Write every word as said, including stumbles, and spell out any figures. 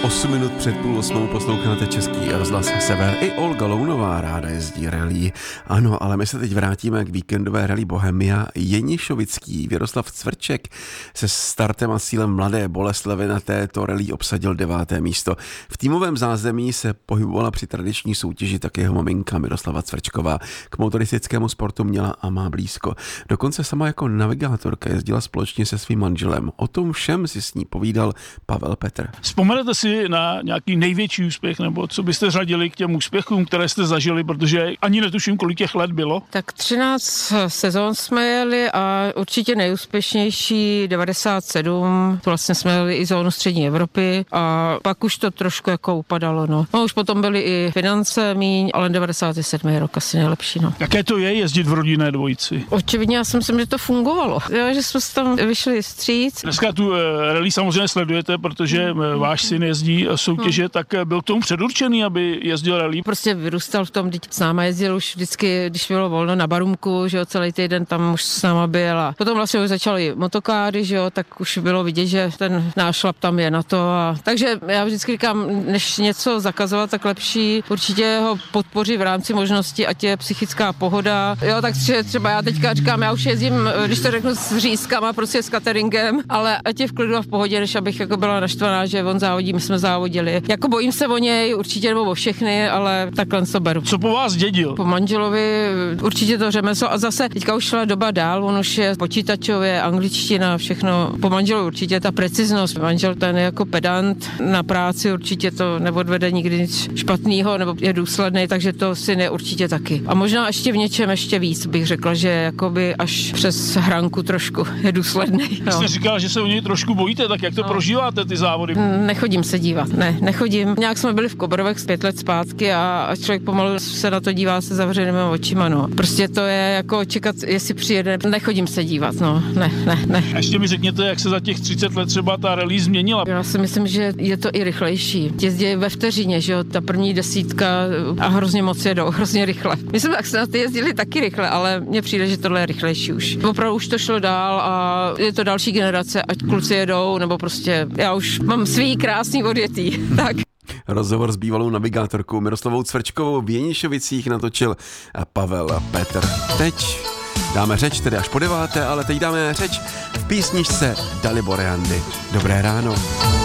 osm minut před půl osmou posloucháte Český rozhlas Sever. I Olga Lounová ráda jezdí rally. Ano, ale my se teď vrátíme k víkendové rally Bohemia. Jenišovický Věroslav Cvrček se startem a cílem Mladé Boleslavi na této rally obsadil deváté místo. V týmovém zázemí se pohybovala při tradiční soutěži také jeho maminka Miroslava Cvrčková. K motoristickému sportu měla a má blízko. Dokonce sama jako navigátorka jezdila společně se svým manželem. O tom všem si s ní povídal Pavel Petr. Vzpomenete si na nějaký největší úspěch, nebo co byste řadili k těm úspěchům, které jste zažili, protože ani netuším, kolik těch let bylo? Tak třináct sezon jsme jeli a určitě nejúspěšnější devadesát sedm, vlastně jsme jeli i zónu střední Evropy a pak už to trošku jako upadalo, no. No už potom byly i finance míň, ale devadesát sedm rok asi nejlepší, no. Jaké to je jezdit v rodinné dvojici? Očividně já si myslím, že to fungovalo, jo, že jsme se tam vyšli vstříc. Dneska tu uh, rally samozřejmě sledujete, protože uh, váš syn jezdí soutěže, hmm. tak byl k tomu předurčený, aby jezdil rally? Prostě vyrůstal v tom, když s náma jezdil už vždycky, když bylo volno na Barumku, že jo, celý týden tam už s náma byl a potom vlastně už začaly motokáry, že jo, tak už bylo vidět, že ten nášlap tam je na to a takže já vždycky říkám, než něco zakazovat, tak lepší určitě ho podpořit v rámci možnosti, ať je psychická pohoda, jo, tak třeba já teďka říkám, já už jezdím, když to řeknu s řízkama, prostě s cateringem, ale ať je v klidu a v pohodě, než abych jako byla naštvaná, že on závodí, my jsme závodili. Jako bojím se o něj, určitě nebo o všechny, ale takhle to beru. Co po vás dědil? Po manželovi určitě to řemeslo a zase teďka už šla doba dál, on už je počítačově, angličtina, všechno. Po manželovi určitě ta preciznost. Manžel ten je jako pedant na práci, určitě to neodvede nikdy nic špatného, nebo je důsledný, takže to si ne určitě taky. A možná ještě v něčem ještě víc bych řekla, že jakoby až přes hranku trošku je důsledný. No. Jste říkala, že se o něj trošku bojíte, tak jak to no. prožíváte ty závody? Nechodím se dívat, ne, nechodím. Nějak jsme byli v Koberovech pět let zpátky a, a člověk pomalu se na to dívá se zavřenými očima, no. Prostě to je jako čekat, jestli přijede, nechodím se dívat, no, ne, ne, ne. A ještě mi řekněte, jak se za těch třicet let třeba ta rally změnila. Já si myslím, že je to i rychlejší. Jezdí ve vteřině, že jo, ta první desítka a hrozně moc jedou, hrozně rychle. Myslím, tak se na ty jezdili taky rychle, ale mně přijde, že tohle je rychlejší už. Opravdu už to šlo dál a je to další generace, ať kluci jedou, nebo prostě já už mám svý krásný odjetý, tak. Rozhovor s bývalou navigátorkou Miroslavou Cvrčkovou v Jenišovicích natočil Pavel Petr. Teď dáme řeč, tedy až po deváté, ale teď dáme řeč v písničce Dalibor Jandy. Dobré ráno.